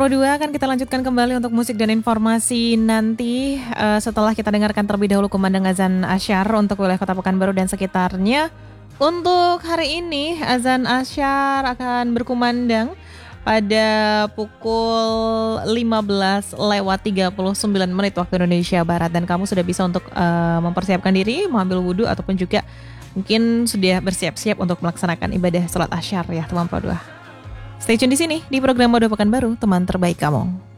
Pro 2 akan kita lanjutkan kembali untuk musik dan informasi nanti setelah kita dengarkan terlebih dahulu kumandang azan asyar untuk wilayah Kota Pekanbaru dan sekitarnya. Untuk hari ini azan asyar akan berkumandang pada pukul 15:39 waktu Indonesia Barat, dan kamu sudah bisa untuk mempersiapkan diri, mengambil wudhu ataupun juga mungkin sudah bersiap-siap untuk melaksanakan ibadah salat asyar ya teman Pro 2. Stay tune di sini di program Mode Pekanbaru, teman terbaik kamu.